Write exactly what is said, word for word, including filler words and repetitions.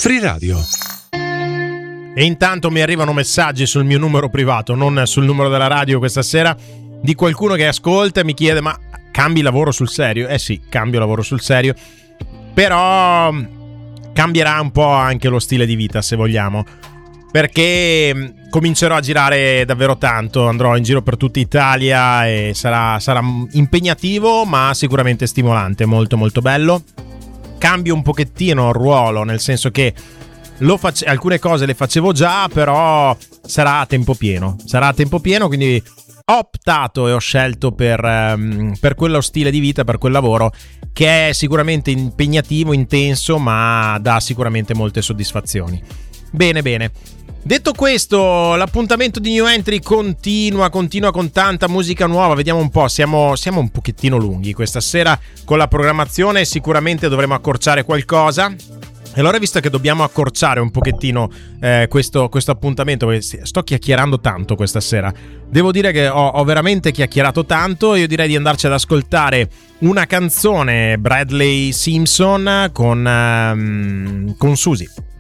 Free Radio. E intanto mi arrivano messaggi sul mio numero privato, non sul numero della radio questa sera, di qualcuno che ascolta e mi chiede: ma cambi lavoro sul serio? Eh sì, cambio lavoro sul serio, però cambierà un po' anche lo stile di vita, se vogliamo, perché comincerò a girare davvero tanto, andrò in giro per tutta Italia e sarà, sarà impegnativo ma sicuramente stimolante, molto molto bello. Cambio un pochettino il ruolo, nel senso che lo face- alcune cose le facevo già, però sarà a tempo pieno, sarà a tempo pieno, quindi ho optato e ho scelto per, um, per quello stile di vita, per quel lavoro che è sicuramente impegnativo, intenso, ma dà sicuramente molte soddisfazioni. Bene, bene. Detto questo, l'appuntamento di New Entry continua, continua con tanta musica nuova. Vediamo un po', siamo, siamo un pochettino lunghi questa sera con la programmazione, sicuramente dovremo accorciare qualcosa. E allora, visto che dobbiamo accorciare un pochettino eh, questo, questo appuntamento, perché sto chiacchierando tanto questa sera, devo dire che ho, ho veramente chiacchierato tanto, io direi di andarci ad ascoltare una canzone, Bradley Simpson con, um, con Susie.